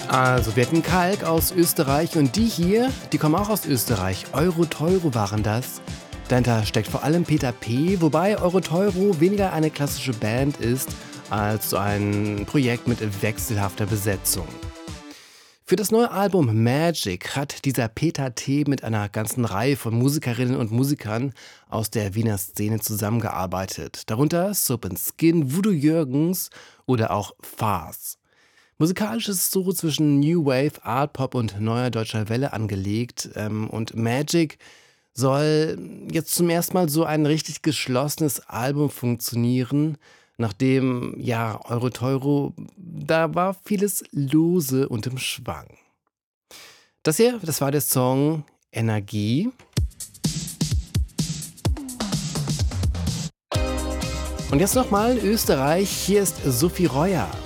Also, wir hatten Kalk aus Österreich und die hier, die kommen auch aus Österreich. Euro-Teuro waren das. Dahinter steckt vor allem Peter P., wobei Euro-Teuro weniger eine klassische Band ist, als so ein Projekt mit wechselhafter Besetzung. Für das neue Album Magic hat dieser Peter T. mit einer ganzen Reihe von Musikerinnen und Musikern aus der Wiener Szene zusammengearbeitet. Darunter Soap & Skin, Voodoo Jürgens oder auch Farce. Musikalisch ist es so zwischen New Wave, Art Pop und neuer deutscher Welle angelegt. Und Magic soll jetzt zum ersten Mal so ein richtig geschlossenes Album funktionieren. Nachdem, ja, Euro-Teuro, da war vieles lose und im Schwang. Das hier, das war der Song Energie. Und jetzt nochmal Österreich, hier ist Sophie Reuer.